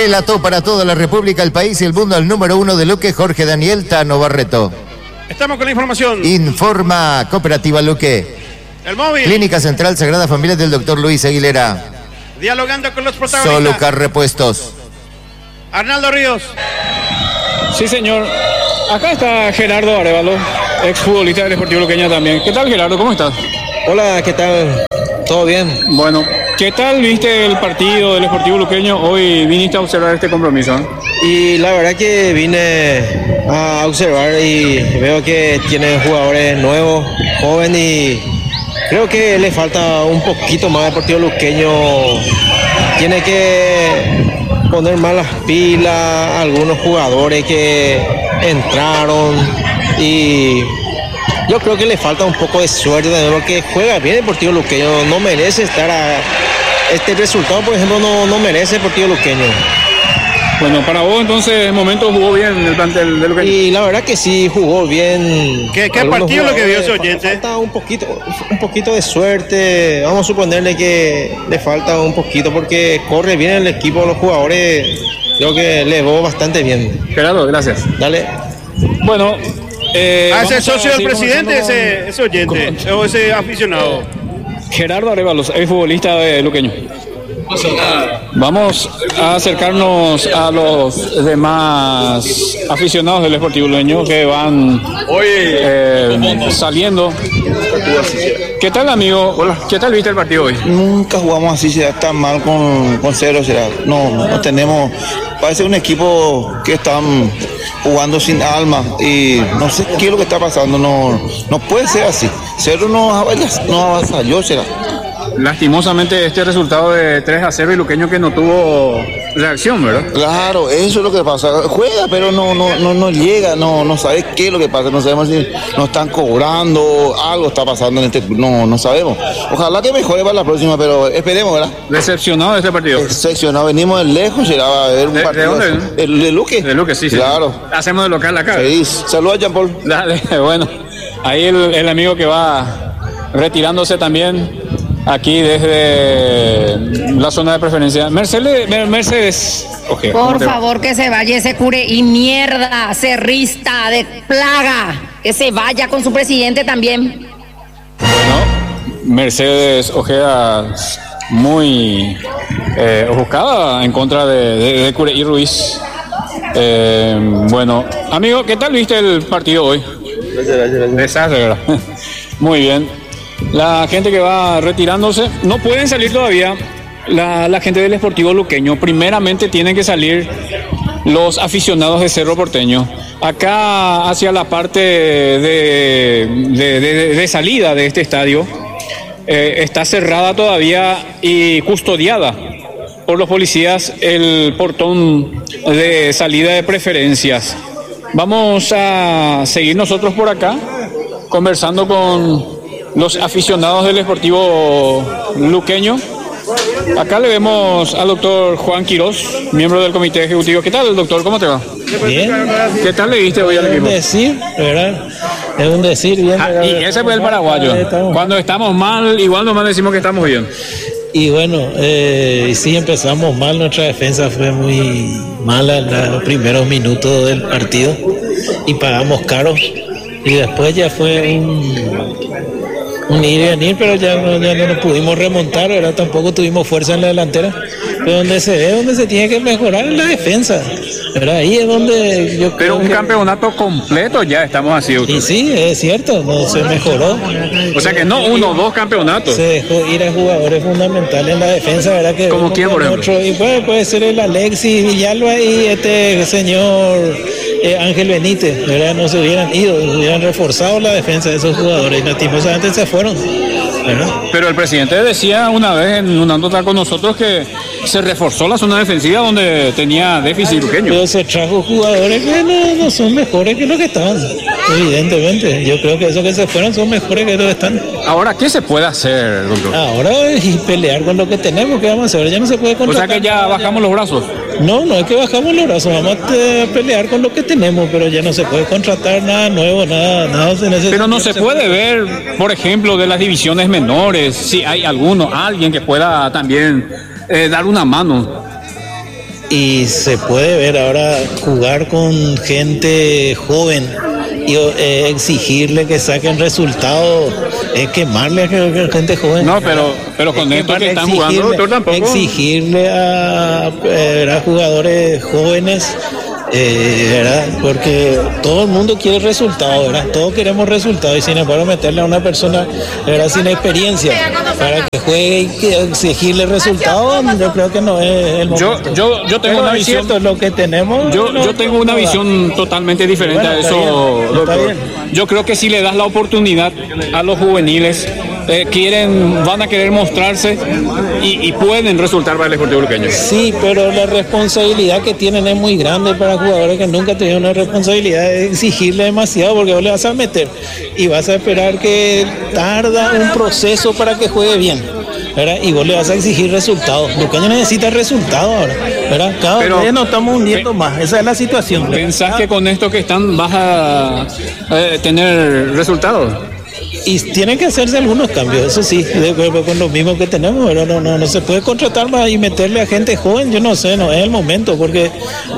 Relató para toda la República, el país y el mundo el número 1 de Luque, Jorge Daniel Tano Barreto. Estamos con la información. Informa Cooperativa Luque. El móvil. Clínica Central Sagrada Familia del Dr. Luis Aguilera. Dialogando con los protagonistas. Solucar Repuestos. Arnaldo Ríos. Sí, señor. Acá está Gerardo Arevalo, exfutbolista del Sportivo Luqueño también. ¿Qué tal, Gerardo? ¿Cómo estás? Hola, ¿qué tal? ¿Todo bien? Bueno, ¿qué tal viste el partido del Sportivo Luqueño? Hoy viniste a observar este compromiso. Y la verdad que vine a observar y veo que tiene jugadores nuevos, jóvenes, y creo que le falta un poquito más al Sportivo Luqueño. Tiene que poner más las pilas a algunos jugadores que entraron, y yo creo que le falta un poco de suerte también, porque juega bien el Deportivo Luqueño, no merece estar a este resultado, por ejemplo, no merece el Deportivo Luqueño. Bueno, para vos entonces el momento jugó bien el plantel de Luqueño. Y la verdad que sí, jugó bien. ¿Qué partido lo que vio ese oyente? Falta un poquito de suerte, vamos a suponerle que le falta un poquito, porque corre bien el equipo, los jugadores, creo que le va bastante bien. Gerardo, gracias. Dale. Bueno, ese socio del presidente, ese oyente, o ese aficionado. Gerardo Arevalos, el futbolista de Luqueño. Vamos a acercarnos a los demás aficionados del Sportivo Luqueño que van saliendo. ¿Qué tal, amigo? Hola. ¿Qué tal viste el partido hoy? Nunca jugamos así, será tan mal con cero, será. No tenemos. Parece un equipo que están jugando sin alma y no sé qué es lo que está pasando. No puede ser así. Cero no avasalló, será. Lastimosamente este resultado de 3-0 y Luqueño que no tuvo reacción, ¿verdad? Claro, eso es lo que pasa. Juega, pero no llega, no sabe qué es lo que pasa. No sabemos si nos están cobrando, algo está pasando en este club, no sabemos. Ojalá que mejore para la próxima, pero esperemos, ¿verdad? Decepcionado de este partido. Decepcionado, venimos de lejos, será a ver un partido. ¿De dónde? ¿De Luque? De Luque, sí. Claro. Hacemos de local acá. Sí, saludos a Jean Paul. Dale, bueno. Ahí el amigo que va retirándose también. Aquí desde la zona de preferencia. Mercedes. Okay, por favor, que se vaya ese cure y mierda, cerrista de plaga. Que se vaya con su presidente también. Bueno, Mercedes Ojeda muy ofuscada en contra de Cure y Ruiz. Bueno, amigo, ¿qué tal viste el partido hoy? Gracias. Desastre, ¿verdad? Muy bien. La gente que va retirándose, no pueden salir todavía la gente del Sportivo Luqueño. Primeramente tienen que salir los aficionados de Cerro Porteño. Acá hacia la parte de salida de este estadio está cerrada todavía y custodiada por los policías el portón de salida de preferencias. Vamos a seguir nosotros por acá conversando con los aficionados del Sportivo Luqueño. Acá le vemos al doctor Juan Quirós, miembro del comité ejecutivo. ¿Qué tal, doctor? ¿Cómo te va? Bien. ¿Qué tal le viste hoy al equipo? Es un decir, ¿verdad? Es un decir bien. Y ese fue el paraguayo. Cuando estamos mal, igual nomás decimos que estamos bien. Y bueno, sí empezamos mal, nuestra defensa fue muy mala en los primeros minutos del partido y pagamos caro. Y después ya fue un ir y venir, pero ya no nos pudimos remontar, ¿verdad? Tampoco tuvimos fuerza en la delantera. Pero donde se tiene que mejorar en la defensa, ¿verdad? Ahí es donde yo creo. Pero un campeonato completo ya estamos así. Y sí, es cierto, no se mejoró. O sea que no uno, dos campeonatos. Se dejó ir a jugadores fundamentales en la defensa, ¿verdad? Que ¿como quién, por ejemplo? Y puede ser el Alexis Villalba y este señor Ángel Benítez, ¿verdad? No se hubieran ido, hubieran reforzado la defensa de esos jugadores y lastimosamente se fueron, ¿verdad? Pero el presidente decía una vez en una nota con nosotros que se reforzó la zona defensiva donde tenía déficit Luqueño. Pero se trajo jugadores que no son mejores que los que estaban, evidentemente. Yo creo que esos que se fueron son mejores que los que están. Ahora, ¿qué se puede hacer, doctor? Ahora es pelear con lo que tenemos, ¿qué vamos a hacer? Ya no se puede contratar. O sea que ya bajamos los brazos. No es que bajamos los brazos, vamos a pelear con lo que tenemos, pero ya no se puede contratar nada nuevo, nada se necesita. Pero no se puede ver, por ejemplo, de las divisiones menores, si hay alguien que pueda también dar una mano. Y se puede ver ahora jugar con gente joven y exigirle que saquen resultados, quemarle a gente joven. No, pero con esto que están jugando, doctor, tampoco. Exigirle a jugadores jóvenes, ¿verdad? Porque todo el mundo quiere resultados, ¿verdad? Todos queremos resultados y sin embargo meterle a una persona, ¿verdad?, sin experiencia para que juegue y que exigirle resultados, yo creo que no es el momento. Yo tengo una visión, cierto, lo que tenemos. Yo tengo una visión totalmente diferente a eso, doctor. Yo creo que si le das la oportunidad a los juveniles, van a querer mostrarse y pueden resultar para el Sportivo Luqueño. Sí, pero la responsabilidad que tienen es muy grande para jugadores que nunca tuvieron una responsabilidad de exigirle demasiado, porque vos le vas a meter y vas a esperar que tarda un proceso para que juegue bien, ¿verdad? Y vos le vas a exigir resultados. Luqueño necesita resultados ahora, ¿verdad? Cada vez nos estamos hundiendo más. Esa es la situación. ¿Pensás que con esto que están vas a tener resultados? Y tienen que hacerse algunos cambios, eso sí, con lo mismo que tenemos, pero no se puede contratar más y meterle a gente joven, yo no sé, no es el momento, porque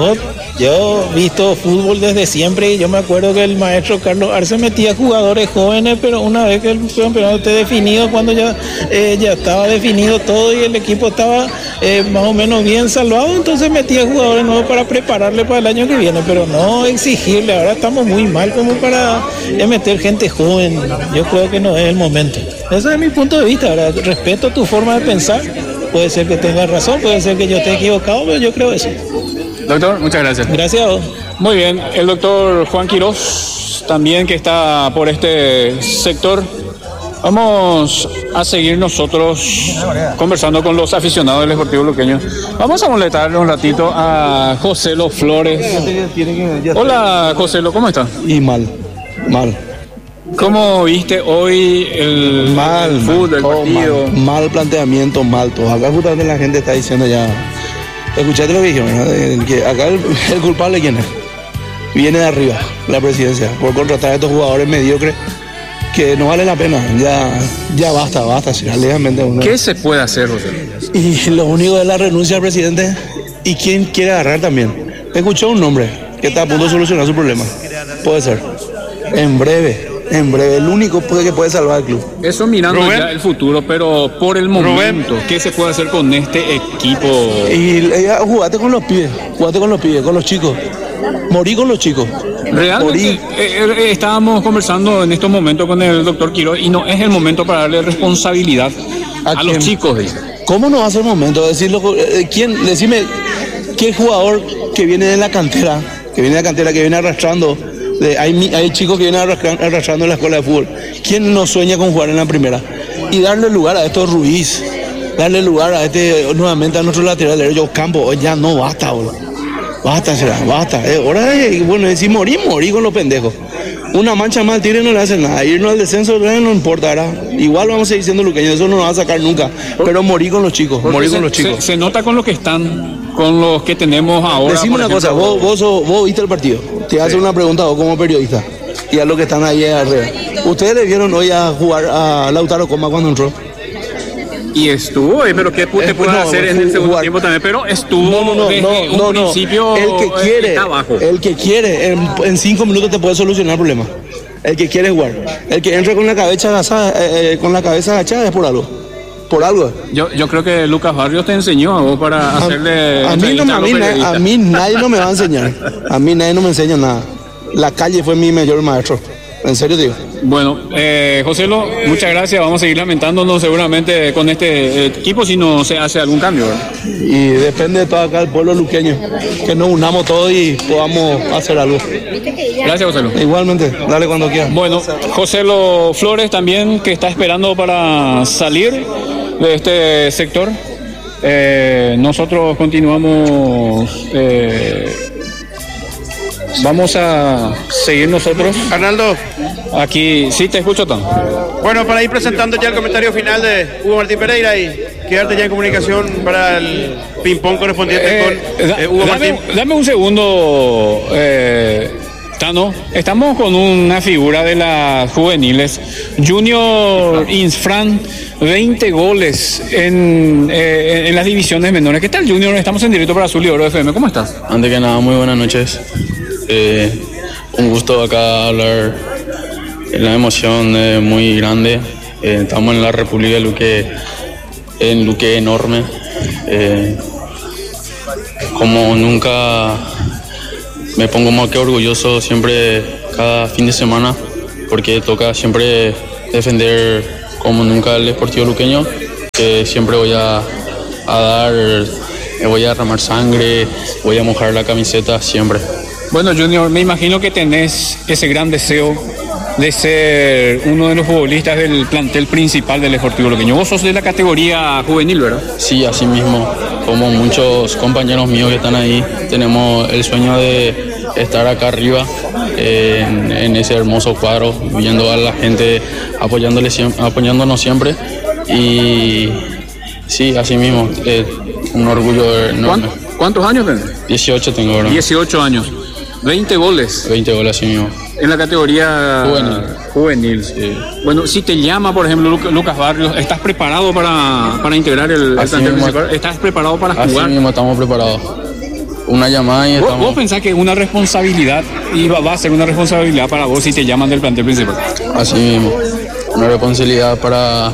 yo he visto fútbol desde siempre y yo me acuerdo que el maestro Carlos Arce metía jugadores jóvenes, pero una vez que el campeonato esté definido, cuando ya estaba definido todo y el equipo estaba más o menos bien salvado, entonces metía jugadores nuevos para prepararle para el año que viene, pero no exigirle. Ahora estamos muy mal como para meter gente joven. Yo creo que no es el momento. Ese es mi punto de vista. Ahora, respeto tu forma de pensar. Puede ser que tengas razón, puede ser que yo esté equivocado, pero yo creo eso. Doctor, muchas gracias. Gracias a vos. Muy bien, el doctor Juan Quirós, también que está por este sector. Vamos a seguir nosotros conversando con los aficionados del Sportivo Luqueño. Vamos a molestarle un ratito a Joselo Flores. Hola, Joselo, ¿cómo está? Y mal. ¿Cómo viste hoy el fútbol, el partido? Mal planteamiento, mal todo. Acá justamente la gente está diciendo ya. Escuchaste lo que dijeron, ¿verdad? Que acá el culpable, ¿quién es? Viene de arriba, la presidencia, por contratar a estos jugadores mediocres que no vale la pena. Ya basta, legalmente. ¿Qué se puede hacer, José? Y lo único es la renuncia al presidente y quién quiere agarrar también. Escuchó un nombre que está a punto de solucionar su problema. Puede ser. En breve, el único que puede salvar el club. Eso mirando ya el futuro, pero por el momento, ¿qué se puede hacer con este equipo? Y jugate con los pibes, con los chicos. Morí con los chicos. Realmente estábamos conversando en estos momentos con el doctor Quirós y no es el momento para darle responsabilidad a los chicos. ¿Cómo no va a ser el momento? Decime, ¿qué jugador que viene de la cantera, que viene arrastrando? Hay chicos que vienen arrastrando en la escuela de fútbol. ¿Quién no sueña con jugar en la primera? Y darle lugar a estos Ruiz, darle lugar a nuevamente a nuestro lateral derecho Campo. Ya no basta, boludo. Basta. Ahora si morí con los pendejos. Una mancha más al Tigre no le hace nada. Irnos al descenso no importa, ¿verdad? Igual vamos a seguir siendo luqueños, eso no nos va a sacar nunca. Pero morí con los chicos, Se nota con los que están, con los que tenemos ahora. Decime una cosa, vos viste el partido. Te hace una pregunta vos como periodista y a los que están ahí arriba. ¿Ustedes le vieron hoy a jugar a Lautaro Coma cuando entró? Y estuvo, pero ¿qué te puede hacer en el segundo tiempo también? Pero estuvo desde un principio. El que quiere, en 5 minutos te puede solucionar el problema. El que quiere jugar. El que entra con la cabeza agachada es por algo. Yo creo que Lucas Barrios te enseñó a vos para hacerle. A mí nadie no me va a enseñar. A mí nadie no me enseña nada. La calle fue mi mayor maestro. En serio digo. Bueno, Joselo, muchas gracias. Vamos a seguir lamentándonos seguramente con este equipo si no se hace algún cambio, ¿verdad? Y depende de todo acá el pueblo luqueño, que nos unamos todos y podamos hacer algo. Gracias, Joselo. Igualmente, dale cuando quieras. Bueno, Joselo Flores también, que está esperando para salir de este sector. Nosotros continuamos. Vamos a seguir nosotros. Arnaldo. Aquí, sí, te escucho, Tom. Bueno, para ir presentando ya el comentario final de Hugo Martín Pereira y quedarte ya en comunicación para el ping-pong correspondiente con Hugo Martín. Dame un segundo, Tano, estamos con una figura de las juveniles. Junior Insfran, 20 goles en las divisiones menores. ¿Qué tal, Junior? Estamos en directo para Azul y Oro FM. ¿Cómo estás? Antes que nada, muy buenas noches. Un gusto acá hablar. La emoción es muy grande. Estamos en la República de Luque, en Luque enorme. Como nunca me pongo más que orgulloso siempre cada fin de semana, porque toca siempre defender como nunca el Sportivo Luqueño, que siempre voy a dar, voy a derramar sangre, voy a mojar la camiseta siempre. Bueno, Junior, me imagino que tenés ese gran deseo de ser uno de los futbolistas del plantel principal del Sportivo Luqueño. Vos sos de la categoría juvenil, ¿verdad? Sí, así mismo. Como muchos compañeros míos que están ahí, tenemos el sueño de estar acá arriba en ese hermoso cuadro, viendo a la gente apoyándonos siempre. Y sí, así mismo, un orgullo enorme. ¿Cuántos años tenés? 18 tengo ahora. 18 años. 20 goles. 20 goles así mismo. En la categoría juvenil. Sí. Bueno, si te llama, por ejemplo, Lucas Barrios, ¿estás preparado para integrar el plantel principal? ¿Estás preparado para jugar? Así mismo estamos preparados. Una llamada y estamos... ¿Vos pensás que es una responsabilidad y va a ser una responsabilidad para vos si te llaman del plantel principal? Así mismo. Una responsabilidad para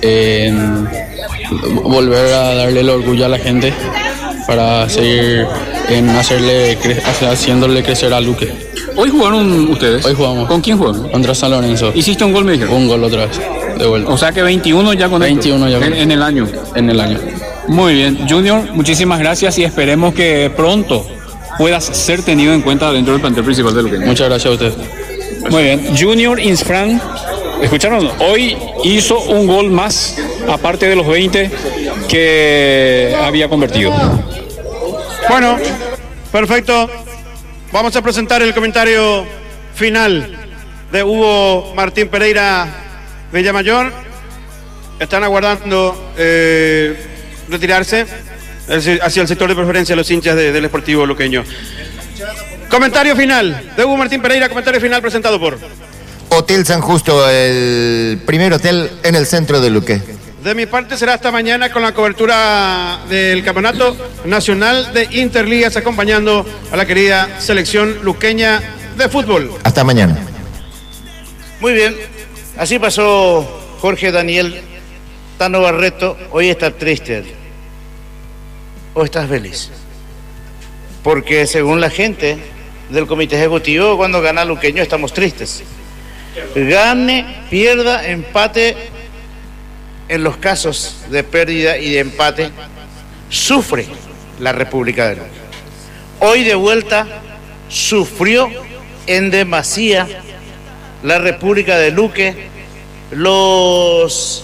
volver a darle el orgullo a la gente, para seguir haciéndole crecer a Luque. ¿Hoy jugaron ustedes? Hoy jugamos. ¿Con quién jugaron? Contra San Lorenzo. ¿Hiciste un gol, me dijeron? Un gol otra vez, de vuelta. O sea que 21 ya con 21 ya con en el año. En el año. Muy bien. Junior, muchísimas gracias y esperemos que pronto puedas ser tenido en cuenta dentro del plantel principal de Luque. Muchas gracias a usted. Muy bien. Junior Insfran, ¿escucharon? Hoy hizo un gol más, aparte de los 20 que había convertido. Bueno, perfecto. Vamos a presentar el comentario final de Hugo Martín Pereira Villamayor. Están aguardando retirarse hacia el sector de preferencia de los hinchas del Sportivo Luqueño. Comentario final de Hugo Martín Pereira, comentario final presentado por Hotel San Justo, el primer hotel en el centro de Luque. De mi parte será hasta mañana con la cobertura del Campeonato Nacional de Interligas, acompañando a la querida selección luqueña de fútbol. Hasta mañana. Muy bien, así pasó Jorge Daniel Tano Barreto. Hoy está triste o estás feliz, porque según la gente del comité ejecutivo, cuando gana Luqueño estamos tristes. Gane, pierda, empate. En los casos de pérdida y de empate, sufre la República de Luque. Hoy de vuelta sufrió en demasía la República de Luque. Los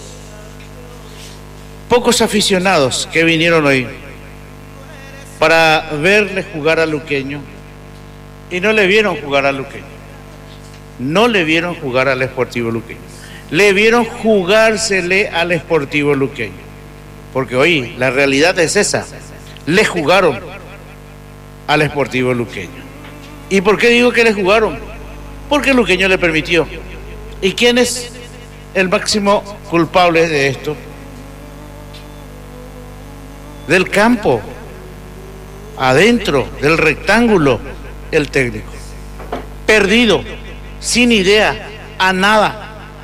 pocos aficionados que vinieron hoy para verle jugar a Luqueño y no le vieron jugar a Luqueño, no le vieron jugar al Sportivo Luqueño. Le vieron jugársele al Sportivo Luqueño, porque hoy la realidad es esa, le jugaron al Sportivo Luqueño. ¿Y por qué digo que le jugaron? Porque el Luqueño le permitió. ¿Y quién es el máximo culpable de esto? Del campo, adentro del rectángulo, el técnico. Perdido, sin idea, a nada.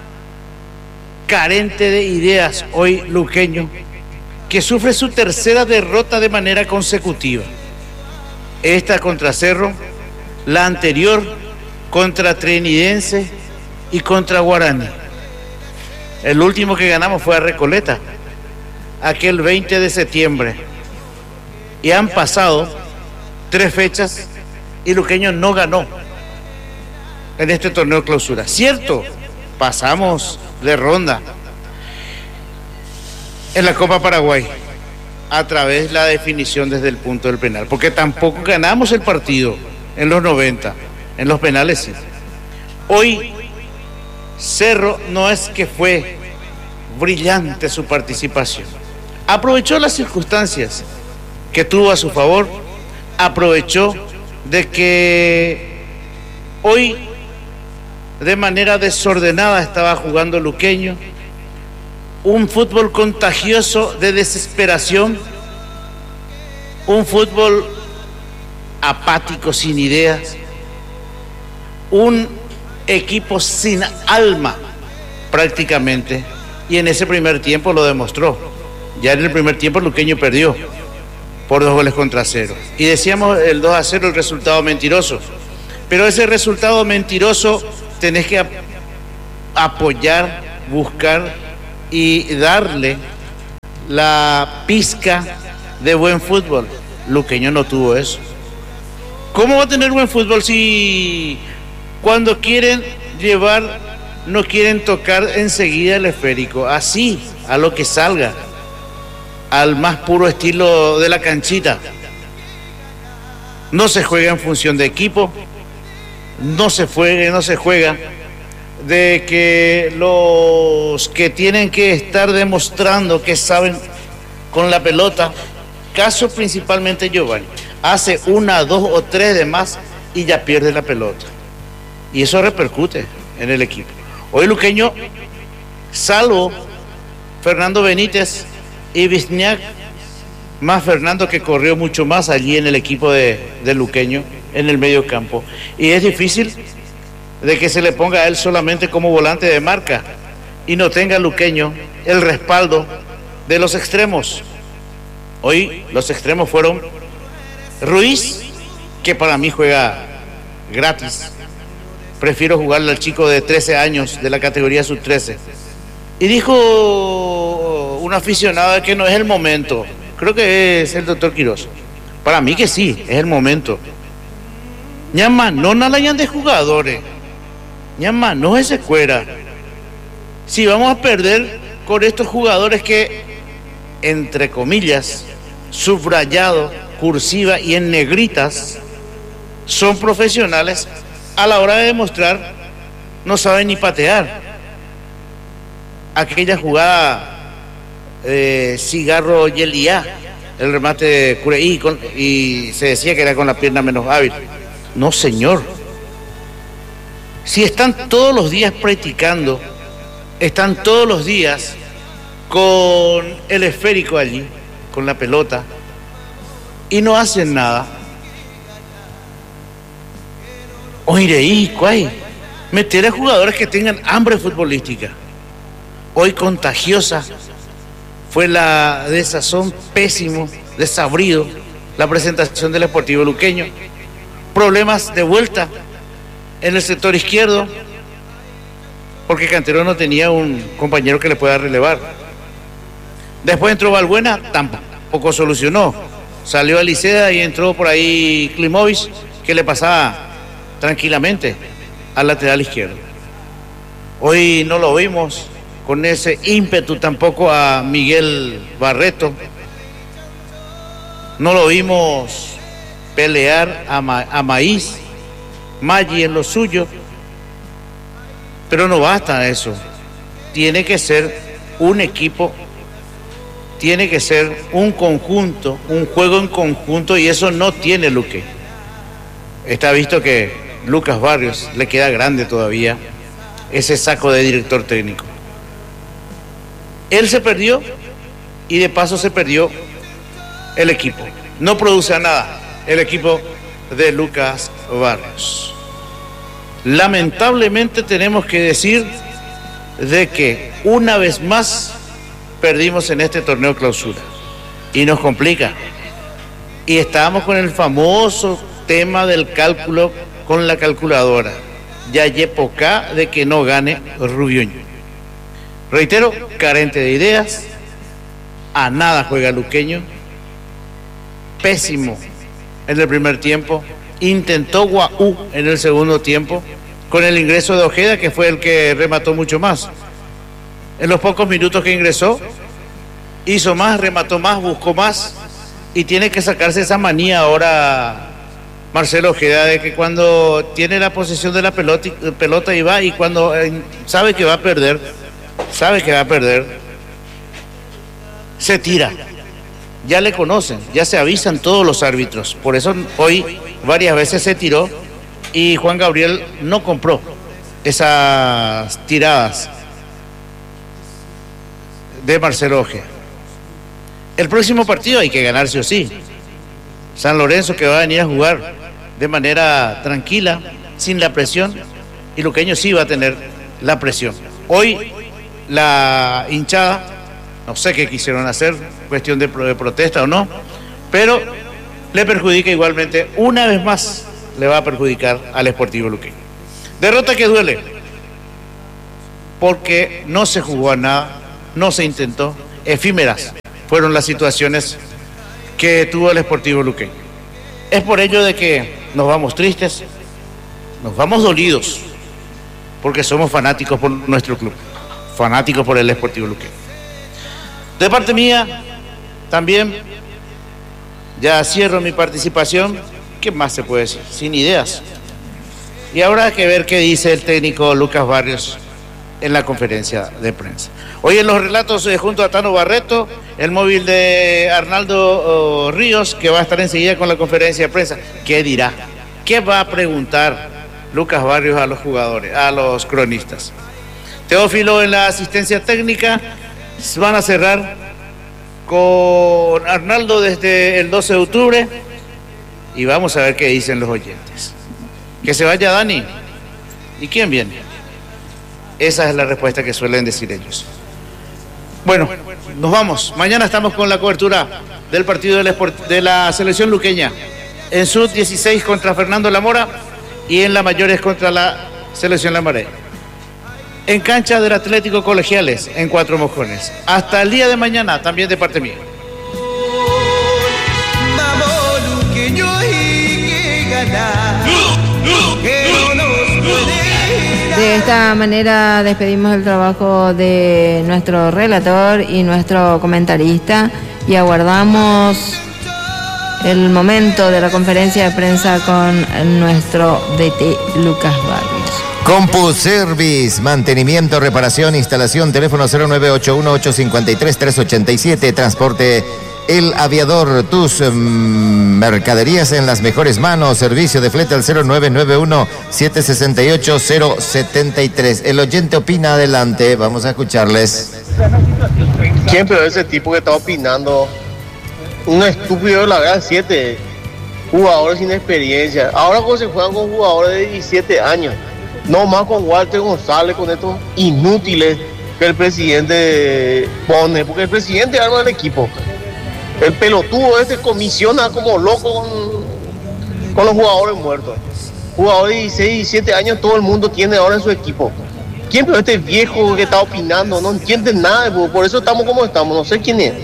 Carente de ideas hoy Luqueño, que sufre su tercera derrota de manera consecutiva. Esta contra Cerro, la anterior contra Trinidense y contra Guaraní. El último que ganamos fue a Recoleta, aquel 20 de septiembre. Y han pasado 3 fechas y Luqueño no ganó en este torneo clausura. Cierto, pasamos de ronda en la Copa Paraguay a través de la definición desde el punto del penal, porque tampoco ganamos el partido en los 90, en los penales sí. Hoy Cerro no es que fue brillante su participación, aprovechó las circunstancias que tuvo a su favor, aprovechó de que Hoy, de manera desordenada, estaba jugando Luqueño. Un fútbol contagioso de desesperación. Un fútbol apático, sin ideas. Un equipo sin alma, prácticamente. Y en ese primer tiempo lo demostró. Ya en el primer tiempo Luqueño perdió por 2-0. Y decíamos el 2-0, el resultado mentiroso. Pero ese resultado mentiroso tenés que apoyar, buscar y darle la pizca de buen fútbol. Luqueño no tuvo eso. ¿Cómo va a tener buen fútbol si cuando quieren llevar no quieren tocar enseguida el esférico? Así, a lo que salga, al más puro estilo de la canchita. No se juega en función de equipo, no se juega de que los que tienen que estar demostrando que saben con la pelota, caso principalmente Giovanni, hace 1, 2 o 3 de más y ya pierde la pelota. Y eso repercute en el equipo. Hoy Luqueño, salvo Fernando Benítez y Wisniak, más Fernando, que corrió mucho más allí en el equipo de Luqueño, en el medio campo. Y es difícil de que se le ponga a él solamente como volante de marca y no tenga Luqueño el respaldo de los extremos. Hoy los extremos fueron Ruiz, que para mí juega gratis. Prefiero jugarle al chico de 13 años de la categoría sub-13. Y dijo un aficionado que no es el momento. Creo que es el doctor Quiroz. Para mí que sí, es el momento. Ñama, no nalayan de jugadores. Ñama, no es secuera. Si vamos a perder con estos jugadores que, entre comillas, subrayado, cursiva y en negritas, son profesionales, a la hora de demostrar no saben ni patear. Aquella jugada Cigarro Yeliá, el remate de Cureí, y se decía que era con la pierna menos hábil. No, señor. Si están todos los días practicando, están todos los días con el esférico allí, con la pelota, y no hacen nada. Oireí, ¿cuál? Meter a jugadores que tengan hambre futbolística. Hoy contagiosa fue la desazón, pésimo, desabrido, la presentación del Sportivo Luqueño. Problemas de vuelta en el sector izquierdo, porque Cantero no tenía un compañero que le pueda relevar. Después entró Balbuena, tampoco solucionó. Salió Aliceda y entró por ahí Klimovic, que le pasaba tranquilamente al lateral izquierdo. Hoy no lo vimos con ese ímpetu tampoco a Miguel Barreto. No lo vimos pelear a Maíz, Maggi en lo suyo. Pero no basta eso. Tiene que ser un equipo, tiene que ser un conjunto, un juego en conjunto, y eso no tiene Luque. Está visto que Lucas Barrios le queda grande todavía ese saco de director técnico. Él se perdió y de paso se perdió el equipo. No produce nada el equipo de Lucas Barrios. Lamentablemente tenemos que decir de que una vez más perdimos en este torneo clausura y nos complica. Y estábamos con el famoso tema del cálculo con la calculadora. Ya hay época de que no gane Rubioño. Reitero, carente de ideas, a nada juega Luqueño, pésimo en el primer tiempo, intentó Guaú en el segundo tiempo, con el ingreso de Ojeda, que fue el que remató mucho más. En los pocos minutos que ingresó, hizo más, remató más, buscó más, y tiene que sacarse esa manía ahora Marcelo Ojeda, de que cuando tiene la posesión de la pelota y va, y cuando sabe que va a perder, se tira. Ya le conocen, ya se avisan todos los árbitros. Por eso hoy varias veces se tiró y Juan Gabriel no compró esas tiradas de Marcelo Ojea. El próximo partido hay que ganar sí o sí. San Lorenzo, que va a venir a jugar de manera tranquila, sin la presión, y Luqueño sí va a tener la presión. Hoy la hinchada, no sé qué quisieron hacer, cuestión de protesta o no, pero le perjudica igualmente, una vez más le va a perjudicar al Sportivo Luqueño. Derrota que duele, porque no se jugó a nada, no se intentó, efímeras fueron las situaciones que tuvo el Sportivo Luqueño. Es por ello de que nos vamos tristes, nos vamos dolidos, porque somos fanáticos por nuestro club, fanáticos por el Sportivo Luqueño. De parte mía, también, ya cierro mi participación. ¿Qué más se puede decir? Sin ideas. Y ahora hay que ver qué dice el técnico Lucas Barrios en la conferencia de prensa. Hoy en los relatos junto a Tano Barreto, el móvil de Arnaldo Ríos, que va a estar enseguida con la conferencia de prensa. ¿Qué dirá? ¿Qué va a preguntar Lucas Barrios a los jugadores, a los cronistas? Teófilo en la asistencia técnica. Van a cerrar con Arnaldo desde el 12 de octubre y vamos a ver qué dicen los oyentes. Que se vaya Dani. ¿Y quién viene? Esa es la respuesta que suelen decir ellos. Bueno, nos vamos. Mañana estamos con la cobertura del partido de la selección luqueña. En Sub-16 contra Fernando Lamora y en la Mayores contra la selección Lambaré. En cancha del Atlético Colegiales, en Cuatro Mojones. Hasta el día de mañana, también de parte mía. Vamos, Luqueño, y que ganar. De esta manera despedimos el trabajo de nuestro relator y nuestro comentarista y aguardamos el momento de la conferencia de prensa con nuestro DT Lucas Barrios. CompuService, mantenimiento, reparación, instalación, teléfono 0981-853-387, transporte El Aviador, tus mercaderías en las mejores manos, servicio de flete al 0991-768-073. El oyente opina, adelante, vamos a escucharles. ¿Quién pero ese tipo que está opinando? Un estúpido de la gran 7, jugadores sin experiencia. Ahora cuando se juegan con jugadores de 17 años, no más con Walter González, con estos inútiles que el presidente pone, porque el presidente arma el equipo. El pelotudo este comisiona como loco con los jugadores muertos. Jugadores de 16, 17 años todo el mundo tiene ahora en su equipo. ¿Quién pero este viejo que está opinando? No entiende nada, por eso estamos como estamos, no sé quién es.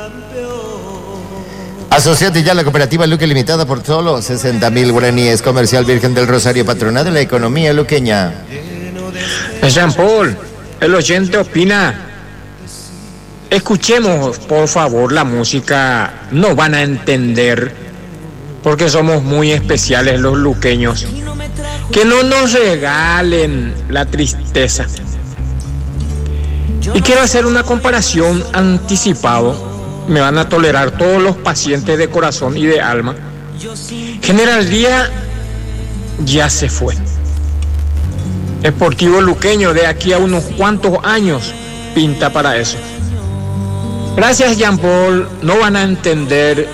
Asociate ya a la cooperativa Luque Limitada por solo 60.000 guaraníes. Comercial Virgen del Rosario, patrona de la economía luqueña. Jean Paul, el oyente opina. Escuchemos, por favor, la música. No van a entender, porque somos muy especiales los luqueños. Que no nos regalen la tristeza. Y quiero hacer una comparación anticipado. Me van a tolerar todos los pacientes de corazón y de alma. General Díaz ya se fue. Sportivo Luqueño de aquí a unos cuantos años pinta para eso. Gracias, Jean Paul. No van a entender